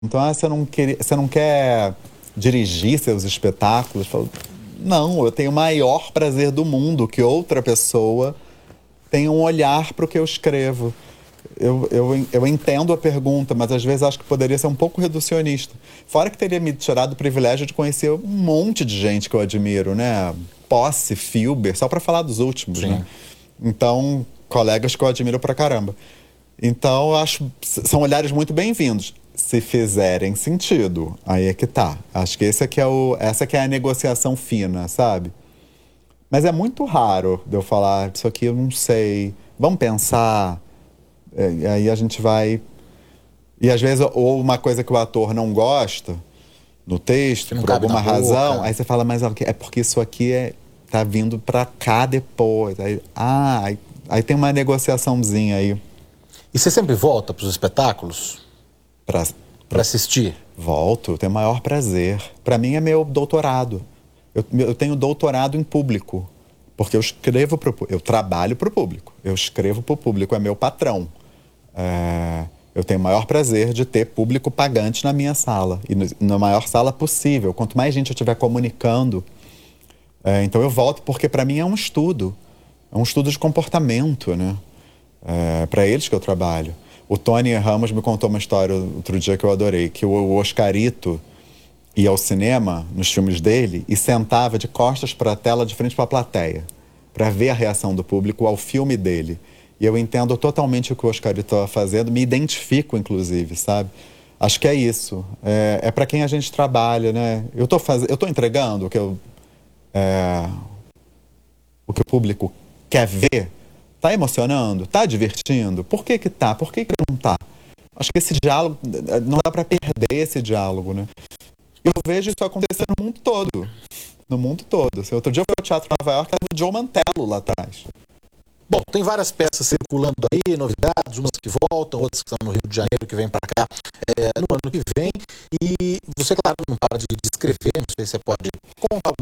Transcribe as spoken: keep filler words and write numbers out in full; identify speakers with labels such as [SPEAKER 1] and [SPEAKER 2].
[SPEAKER 1] Então, ah, você não quer, você não quer dirigir seus espetáculos? Eu falo, não, eu tenho o maior prazer do mundo que outra pessoa tenha um olhar para o que eu escrevo. Eu, eu, eu entendo a pergunta, mas às vezes acho que poderia ser um pouco reducionista. Fora que teria me tirado o privilégio de conhecer um monte de gente que eu admiro, né? Posse, Filber, só para falar dos últimos,
[SPEAKER 2] Sim.
[SPEAKER 1] né? Então, colegas que eu admiro pra caramba. Então, eu acho são olhares muito bem-vindos, se fizerem sentido. Aí é que tá. Acho que esse aqui é o, essa que é a negociação fina, sabe? Mas é muito raro de eu falar, isso aqui eu não sei, vamos pensar. É, e aí a gente vai. E às vezes, ou uma coisa que o ator não gosta no texto,
[SPEAKER 2] Que não
[SPEAKER 1] por
[SPEAKER 2] cabe
[SPEAKER 1] alguma
[SPEAKER 2] na boca.
[SPEAKER 1] razão, aí você fala, mas é porque isso aqui é, tá vindo pra cá depois. Aí, ah, aí, aí tem uma negociaçãozinha aí
[SPEAKER 2] E você sempre volta para os espetáculos
[SPEAKER 1] pra,
[SPEAKER 2] para assistir?
[SPEAKER 1] Volto, eu tenho o maior prazer. Pra mim é meu doutorado. Eu, eu tenho doutorado em público. Porque eu escrevo pro pu- eu trabalho pro público. Eu escrevo pro público, é meu patrão. É, eu tenho o maior prazer de ter público pagante na minha sala. E no, na maior sala possível. Quanto mais gente eu estiver comunicando. É, então eu volto porque pra mim é um estudo. É um estudo de comportamento, né? É, para eles que eu trabalho. O Tony Ramos me contou uma história outro dia que eu adorei, que o, o Oscarito ia ao cinema, nos filmes dele, e sentava de costas para a tela, de frente para a plateia, para ver a reação do público ao filme dele. E eu entendo totalmente o que o Oscarito estava fazendo, me identifico, inclusive, sabe? Acho que é isso. É, é para quem a gente trabalha, né? Eu tô, faz... eu tô entregando o que eu... É... o que o público quer ver. Tá emocionando? Tá divertindo? Por que que tá? Por que que não tá? Acho que esse diálogo, não dá pra perder esse diálogo, né? Eu vejo isso acontecer no mundo todo. No mundo todo. Assim, outro dia eu fui ao Teatro Nova York, era do Joe Mantello lá atrás.
[SPEAKER 2] Bom, tem várias peças circulando aí, novidades, umas que voltam, outras que estão no Rio de Janeiro, que vêm para cá é, no ano que vem. E você, claro, não para de escrever, não sei se você pode contar